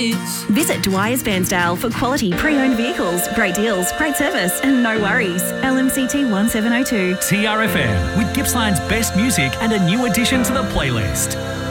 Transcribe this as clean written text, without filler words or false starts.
needs. Visit Dwyer's Bairnsdale for quality pre-owned vehicles, great deals, great service and no worries. LMCT 1702. TRFM with Gippsland's best music and a new addition to the playlist.